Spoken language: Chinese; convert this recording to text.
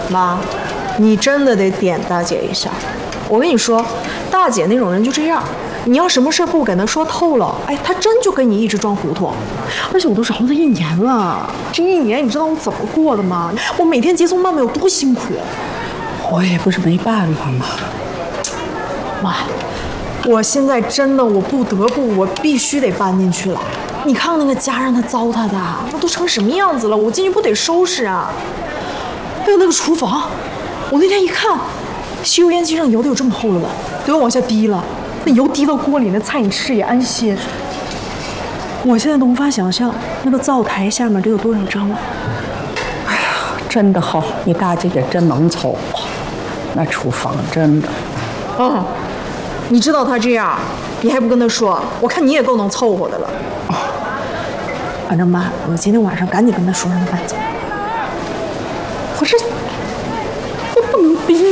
妈，你真的得点大姐一下。我跟你说，大姐那种人就这样，你要什么事不给她说透了，哎，她真就跟你一直装糊涂。而且我都熬了1年了，这1年你知道我怎么过的吗？我每天接送曼曼有多辛苦。 我也不是没办法嘛。 妈，我现在真的我不得不，我必须得搬进去了。你看看那个家让他糟蹋的，那都成什么样子了？我进去不得收拾啊！还有那个厨房，我那天一看，吸油烟机上油都有这么厚了吧，都要往下滴了。那油滴到锅里，那菜你吃也安心。我现在都无法想象那个灶台下面得有多少张了。 哎呀，真的好，你大姐姐真能凑合。那厨房真的， 你知道她这样，你还不跟她说？我看你也够能凑合的了。反正妈，我今天晚上赶紧跟她说让她搬走。我这